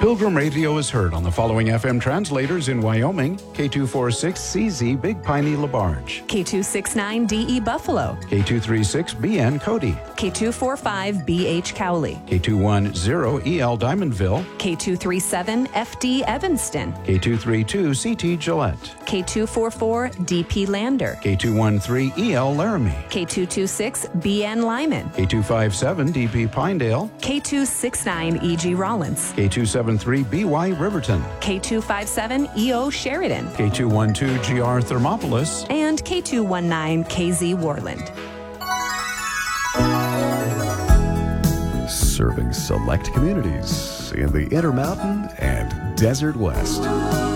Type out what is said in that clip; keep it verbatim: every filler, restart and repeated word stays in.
Pilgrim Radio is heard on the following F M translators in Wyoming: K two forty-six C Z Big Piney LaBarge, K two sixty-nine D E Buffalo, K two thirty-six B N Cody, K two forty-five B H Cowley, K two ten E L Diamondville, K two thirty-seven F D Evanston, K two thirty-two C T Gillette, K two forty-four D P Lander, K two thirteen E L Laramie, K two twenty-six B N Lyman, K two fifty-seven D P Pinedale, K two sixty-nine E G Rollins, K two seventy-three B Y Riverton, K two fifty-seven E O Sheridan, K two twelve G R Thermopolis, and K two nineteen K Z Worland. Serving select communities in the Intermountain and Desert West.